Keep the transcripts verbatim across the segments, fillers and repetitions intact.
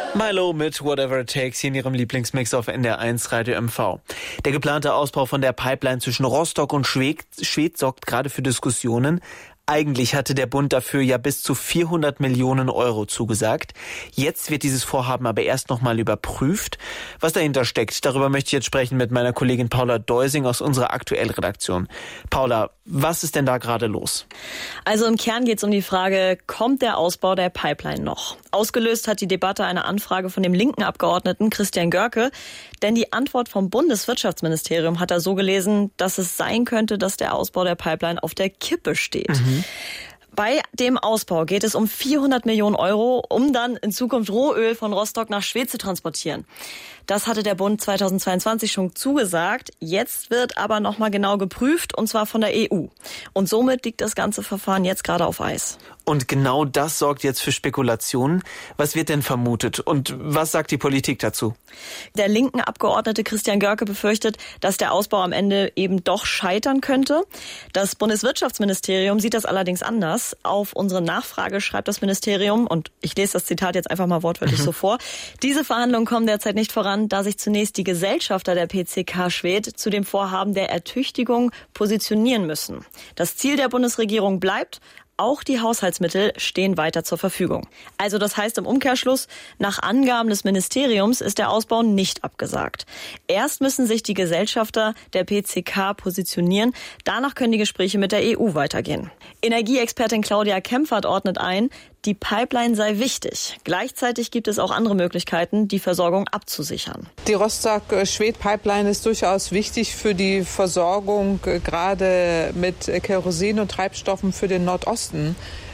Milo mit Whatever It Takes hier in ihrem Lieblingsmix auf N D R eins Radio M V. Der geplante Ausbau von der Pipeline zwischen Rostock und Schwedt, Schwedt sorgt gerade für Diskussionen. Eigentlich hatte der Bund dafür ja bis zu vierhundert Millionen Euro zugesagt. Jetzt wird dieses Vorhaben aber erst noch mal überprüft. Was dahinter steckt, darüber möchte ich jetzt sprechen mit meiner Kollegin Paula Deusing aus unserer Aktuell-Redaktion. Paula, was ist denn da gerade los? Also im Kern geht es um die Frage, kommt der Ausbau der Pipeline noch? Ausgelöst hat die Debatte eine Anfrage von dem linken Abgeordneten Christian Görke. Denn die Antwort vom Bundeswirtschaftsministerium hat er so gelesen, dass es sein könnte, dass der Ausbau der Pipeline auf der Kippe steht. Mhm. Bei dem Ausbau geht es um vierhundert Millionen Euro, um dann in Zukunft Rohöl von Rostock nach Schwedt zu transportieren. Das hatte der Bund zweitausendzweiundzwanzig schon zugesagt. Jetzt wird aber nochmal genau geprüft, und zwar von der E U. Und somit liegt das ganze Verfahren jetzt gerade auf Eis. Und genau das sorgt jetzt für Spekulationen. Was wird denn vermutet? Und was sagt die Politik dazu? Der linken Abgeordnete Christian Görke befürchtet, dass der Ausbau am Ende eben doch scheitern könnte. Das Bundeswirtschaftsministerium sieht das allerdings anders. Auf unsere Nachfrage schreibt das Ministerium, und ich lese das Zitat jetzt einfach mal wortwörtlich mhm. so vor: Diese Verhandlungen kommen derzeit nicht voran, da sich zunächst die Gesellschafter der P C K Schwedt zu dem Vorhaben der Ertüchtigung positionieren müssen. Das Ziel der Bundesregierung bleibt, auch die Haushaltsmittel stehen weiter zur Verfügung. Also das heißt im Umkehrschluss, nach Angaben des Ministeriums ist der Ausbau nicht abgesagt. Erst müssen sich die Gesellschafter der P C K positionieren. Danach können die Gespräche mit der E U weitergehen. Energieexpertin Claudia Kempfert ordnet ein, die Pipeline sei wichtig. Gleichzeitig gibt es auch andere Möglichkeiten, die Versorgung abzusichern. Die Rostock-Schwedt-Pipeline ist durchaus wichtig für die Versorgung, gerade mit Kerosin und Treibstoffen für den Nordosten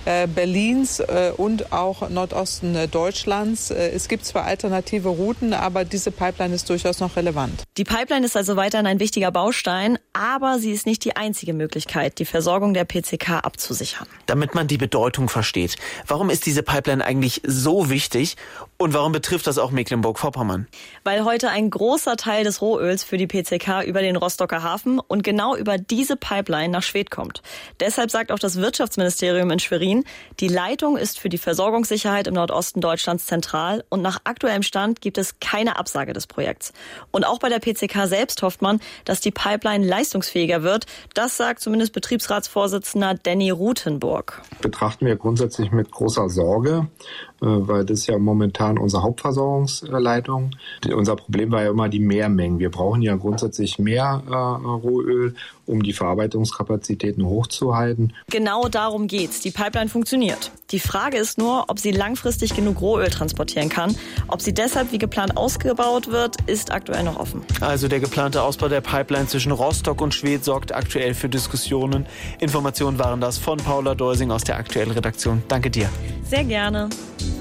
Berlins und auch Nordosten Deutschlands. Es gibt zwar alternative Routen, aber diese Pipeline ist durchaus noch relevant. Die Pipeline ist also weiterhin ein wichtiger Baustein, aber sie ist nicht die einzige Möglichkeit, die Versorgung der P C K abzusichern. Damit man die Bedeutung versteht, warum ist diese Pipeline eigentlich so wichtig und warum betrifft das auch Mecklenburg-Vorpommern? Weil heute ein großer Teil des Rohöls für die P C K über den Rostocker Hafen und genau über diese Pipeline nach Schwedt kommt. Deshalb sagt auch das Wirtschaftsministerium in Schwerin, die Leitung ist für die Versorgungssicherheit im Nordosten Deutschlands zentral und nach aktuellem Stand gibt es keine Absage des Projekts. Und auch bei der P C K selbst hofft man, dass die Pipeline leistungsfähiger wird. Das sagt zumindest Betriebsratsvorsitzender Danny Ruthenburg. Betrachten wir grundsätzlich mit großer Sorge, weil das ist ja momentan unsere Hauptversorgungsleitung. Unser Problem war ja immer die Mehrmengen. Wir brauchen ja grundsätzlich mehr äh, Rohöl, um die Verarbeitungskapazitäten hochzuhalten. Genau darum geht's. Die Pipeline funktioniert. Die Frage ist nur, ob sie langfristig genug Rohöl transportieren kann. Ob sie deshalb wie geplant ausgebaut wird, ist aktuell noch offen. Also der geplante Ausbau der Pipeline zwischen Rostock und Schwedt sorgt aktuell für Diskussionen. Informationen waren das von Paula Deusing aus der Aktuell-Redaktion. Danke dir. Sehr gerne.